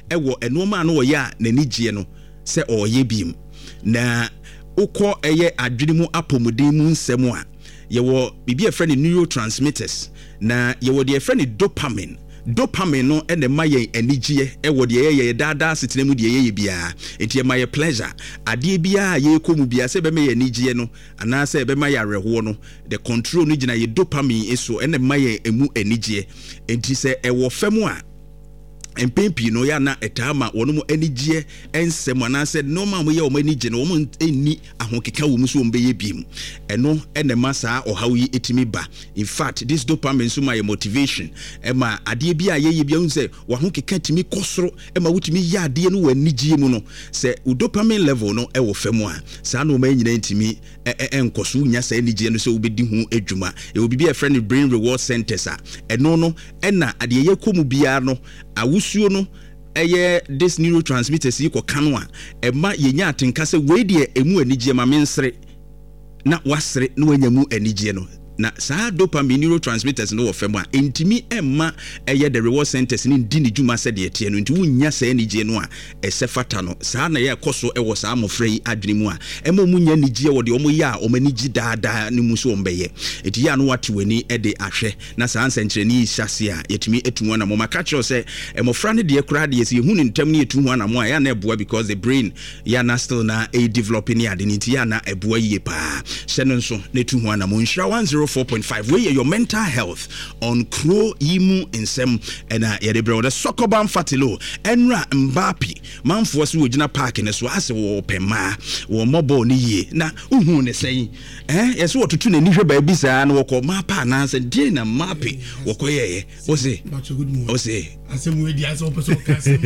ɛwɔ enoma no ɔyɛ a n'ani gye no sɛ ɔyɛ biem na ukɔ ɛyɛ adwene mu apɔmuden mu nsɛm a yɛwɔ biribi a ɛfrɛ ne neurotransmitters na yɛwɔ deɛ ɛfrɛ ne dopamine no ɛna ma yɛn anigyeɛ ɛwɔ deɛ yɛyɛ daadaa setena mu deɛ yɛyɛ biara enti ɛma yɛ pleasure adeɛ biara yɛkɔ mu biara sɛ ɛbɛma yɛ anigyeɛ no anaasɛ ɛbɛma yɛ awerɛhoɔ no the control no gyina yɛ dopamine so ɛna ma yɛn emu anigyeɛ enti sɛ ɛwɔ fam a mpempi no ya na etama wono mu anigye ensem anaasɛ normal mo yɛ o manigye no wo enni ahokeka wo mu so mbeye biem ɛno enema saa ɔhaw yi etimi ba in fact this dopamine so my motivation ema ade bi a yeye bia hu sɛ wo ahokeka timi kɔsoro ema wotimi yɛ ade no wanigye mu no sɛ wo dopamine level no ɛwɔ fam a saa no ma nyina ntimi enkoso nya saa anigye no sɛ wo bedi hu adwuma e obi bi a friend brain reward centers a ɛno no ɛna ade yɛ komu bia no awusuo no ɛyɛ this neurotransmitters yi kɔ kano a ɛma yɛnya atenka sɛ wei deɛ emu anigye ma mensere na wasere na wanya mu anigye no na saa dopamine neurotransmitters no wɔ fam a entimi ɛma ɛyɛ the reward centers ne di ne dwuma sɛ deɛ tie no nti wonya saa anigye no a ɛsɛ fata no saa na yɛ kɔ so ɛwɔ saa mɔfrɛ yi adwene mu a ɛma mu nya anigye wɔ deɛ ɔmo yɛ a ɔmo anigye daadaa ne mu so ɔmbɛyɛ enti yɛ no wate w'ani ɛde ahwɛ na saa nsɛnkyerɛnne yi hyase a yɛtumi etu ho na mo maka kyerɛw sɛ ɛmɔfra ne deɛ koraa deɛ sɛ yɛhu ne ntam ne yɛtu ho na mo a yɛ na ɛboa because the brain yɛ na still na developing ne ade ne nti yɛ na ɛboa yie paa hyɛ no nso ne tu ho na mo nhyira 4.5 where your mental health on Crow Yimu Nsem and yede bro the Sokoban Fatilo enra Mbapi manfo so wogina park ne so ase wo pema wo mobo ni ye na uhu ne sei yeso wotutu na ni hwe ba bi saa na wokọ mapa na se die na mapi wokọ ye wo se asem we di aso person kase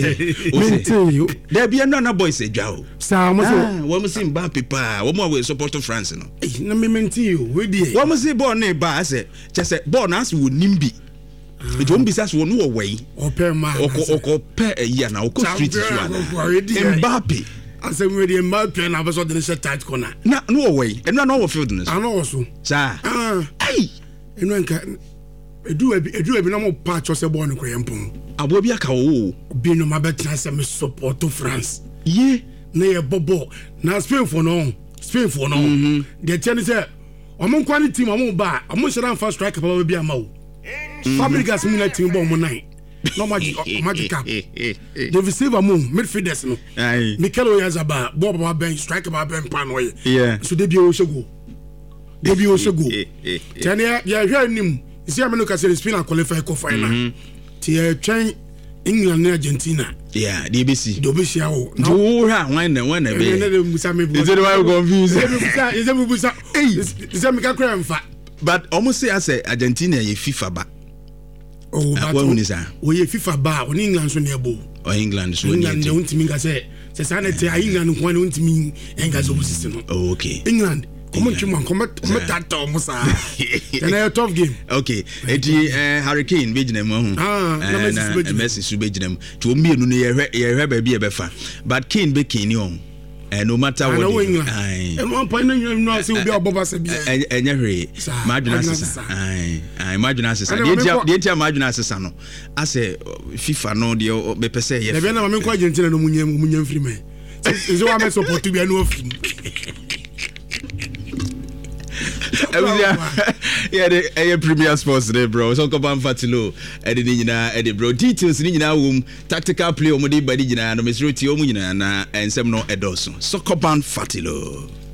there be another boys edwa o sa mo so wo mo sim Mbapi pa wo mo we support France no na me menti o we di wo mo se ball na ba ase chese ball na ase wo nimbi it won't be such one no way oko pe ya na oko street so ana Mbapi asem we di Mbapi na so de se tight corner na no way eno na wo field no ano so sa ai eno nka edu bi na mo pa cho se ball no koyempon abo bi aka wo bi no ma betina se me support France ye na ye bobo na Spain for no de tiani se omo kwani team omo ba omo shira fa strike papa bi amawo Fabregas mu na team bo omo nine no magic cap the receiver mu midfielders no Mikel Oyarzabal bo baba ben strike baba ben pan wo ye so de bi o shego tiani ya hwa nim isi ameno ka se Spain qualify ko final ti twen England and Argentina the ABC awo no ha when be is it why you confused is me ka kra mfa but almost say as Argentina ye FIFA ba but we FIFA ba on England so near England so England don't mean ka say sanete England ko don't mean enga so system no okay England come that almost and a tough game okay Hurricane be gina mu na Messi su be gina mu to mienu ne ye ba bi e befa but Kane be Kane on no matter what and one point no say obi oboba se bi enye hwe madwuna sesa madwuna sesa de tia madwuna sesa no ase FIFA no de be pese ye be na ma me kwa Argentina no munyam free me so wa me support bi no free yeah, Premier Sports today, bro. So Sokoban Fatilo, bro. Details ni nyina wom tactical play omodi badi nyina no mesro ti omu nyina na ensem no edoso. Sokoban Fatilo.